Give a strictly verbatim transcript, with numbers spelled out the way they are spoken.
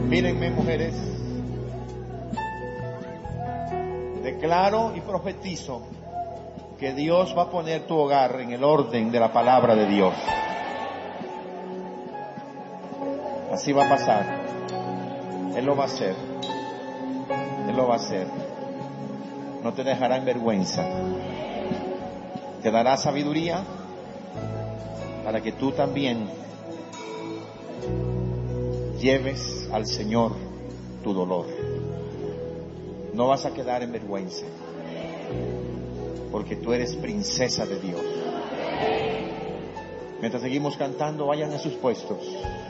Mírenme, mujeres. Declaro y profetizo que Dios va a poner tu hogar en el orden de la palabra de Dios. Así va a pasar. Él lo va a hacer. Él lo va a hacer. No te dejará en vergüenza. Te dará sabiduría para que tú también lleves al Señor tu dolor. No vas a quedar en vergüenza, porque tú eres princesa de Dios. Mientras seguimos cantando, vayan a sus puestos.